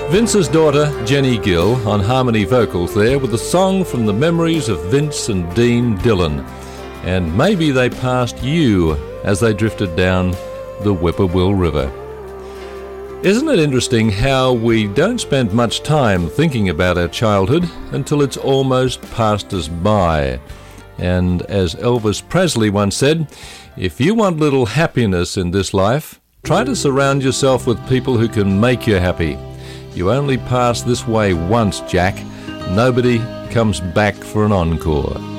Vince's daughter, Jenny Gill, on harmony vocals there with a song from the memories of Vince and Dean Dillon. And maybe they passed you as they drifted down the Whippoorwill River. Isn't it interesting how we don't spend much time thinking about our childhood until it's almost passed us by? And as Elvis Presley once said, if you want little happiness in this life, try to surround yourself with people who can make you happy. You only pass this way once, Jack. Nobody comes back for an encore.